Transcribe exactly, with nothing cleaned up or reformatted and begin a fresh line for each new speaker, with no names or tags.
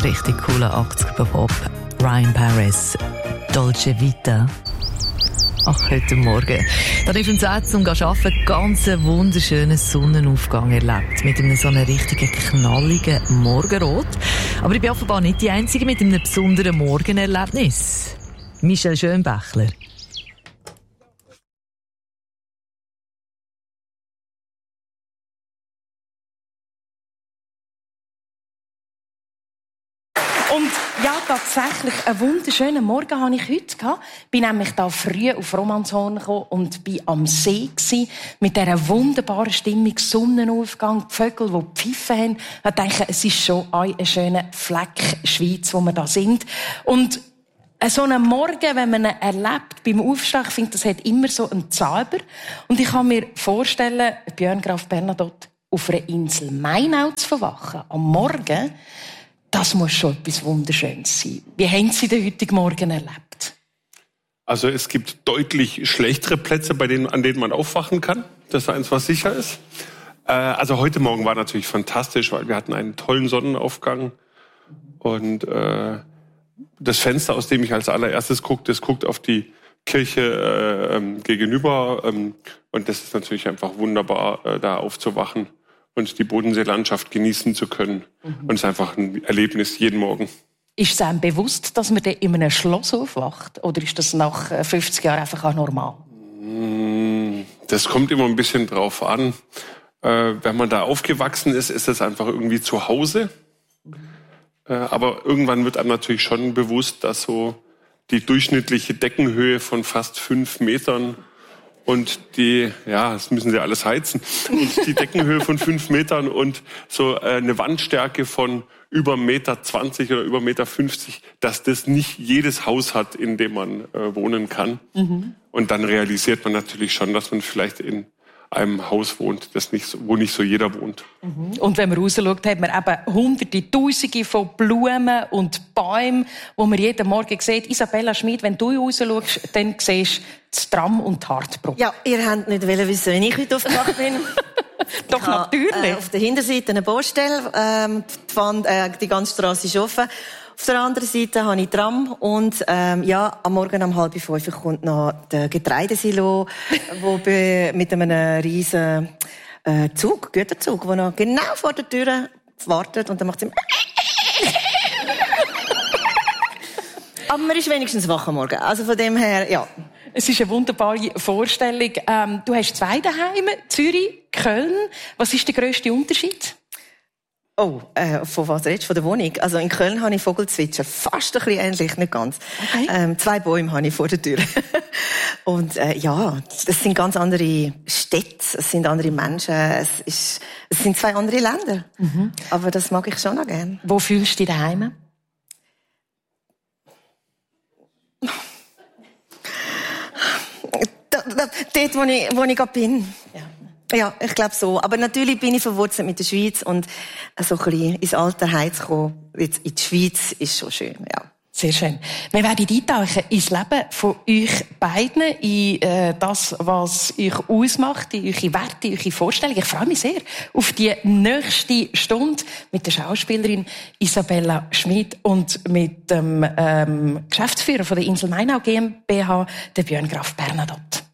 richtig cooler achtziger-Pop. Ryan Paris, Dolce Vita. Ach, heute Morgen. Dann auf dem Set zum Arbeiten ganz einen wunderschönen Sonnenaufgang erlebt. Mit einem so einem richtigen knalligen Morgenrot. Aber ich bin offenbar nicht die Einzige mit einem besonderen Morgenerlebnis. Michelle Schönbächler.
Und ja, tatsächlich, einen wunderschönen Morgen hatte ich heute gehabt. Bin nämlich da früh auf Romanshorn gekommen und bin am See gsi, mit dieser wunderbaren Stimmung, Sonnenaufgang, die Vögel, die pfiffen haben. Ich denke, es ist schon ein schöner Fleck Schweiz, wo wir da sind. Und so einen Morgen, wenn man ihn erlebt, beim Aufstehen, ich finde, das hat immer so einen Zauber. Und ich kann mir vorstellen, Björn Graf Bernadotte auf einer Insel Mainau zu verwachen, am Morgen, das muss schon etwas Wunderschönes sein. Wie haben Sie den heutigen Morgen erlebt?
Also es gibt deutlich schlechtere Plätze, bei denen, an denen man aufwachen kann. Das ist eins, was sicher ist. Äh, also heute Morgen war natürlich fantastisch, weil wir hatten einen tollen Sonnenaufgang. Und äh, das Fenster, aus dem ich als allererstes gucke, das guckt auf die Kirche äh, gegenüber. Ähm, und das ist natürlich einfach wunderbar, äh, da aufzuwachen und die Bodenseelandschaft genießen zu können. Mhm. Und es ist einfach ein Erlebnis jeden Morgen.
Ist es einem bewusst, dass man dann in einem Schloss aufwacht? Oder ist das nach fünfzig Jahren einfach auch normal?
Das kommt immer ein bisschen drauf an. Äh, wenn man da aufgewachsen ist, ist es einfach irgendwie zu Hause. Mhm. Äh, aber irgendwann wird einem natürlich schon bewusst, dass so die durchschnittliche Deckenhöhe von fast fünf Metern und die, ja, das müssen sie alles heizen, und die Deckenhöhe von fünf Metern und so eine Wandstärke von über eins Komma zwanzig Meter oder über eins Komma fünfzig Meter, dass das nicht jedes Haus hat, in dem man äh, wohnen kann. Mhm. Und dann realisiert man natürlich schon, dass man vielleicht in einem Haus wohnt, das nicht so, wo nicht so jeder wohnt.
Mhm. Und wenn man rausschaut, hat man eben hunderte, tausende von Blumen und Bäumen, wo man jeden Morgen sieht. Isabella Schmid, wenn du rausschaust, dann siehst du das Tram und die Hartbrücke.
Ja, ihr habt nicht wissen, wenn ich heute aufgewacht bin.
Doch,
ich
natürlich.
Habe, äh, auf der Hinterseite eine Baustelle, ähm, die, Wand, äh, die ganze Strasse ist offen. Auf der anderen Seite habe ich Tram und ähm, ja, am Morgen um halb fünf kommt noch der Getreidesilo, wo mit einem riesen äh, Zug, Güterzug, der noch genau vor der Tür wartet und dann macht es aber man ist wenigstens wach am Morgen. Also von dem her, ja.
Es ist eine wunderbare Vorstellung. Ähm, du hast zwei daheim, Zürich, Köln. Was ist der grösste Unterschied?
Oh, äh, von was redest du? Von der Wohnung? Also in Köln habe ich Vogelzwitschern. Fast ein bisschen ähnlich, nicht ganz. Okay. Ähm, zwei Bäume habe ich vor der Tür. Und äh, ja, das sind ganz andere Städte, es sind andere Menschen, es, ist, es sind zwei andere Länder. Mhm. Aber das mag ich schon noch gerne.
Wo fühlst du dich daheim?
Da, da, dort, wo ich, wo ich gerade bin. Ja. Ja, ich glaube so. Aber natürlich bin ich verwurzelt mit der Schweiz und so ein bisschen ins alte Heim zu kommen, jetzt in die Schweiz, ist schon schön, ja.
Sehr schön. Wir werden eintauchen ins Leben von euch beiden, in äh, das, was euch ausmacht, in eure Werte, in eure Vorstellungen. Ich freue mich sehr auf die nächste Stunde mit der Schauspielerin Isabella Schmid und mit dem ähm, Geschäftsführer von der Insel Mainau GmbH, der Björn Graf Bernadotte.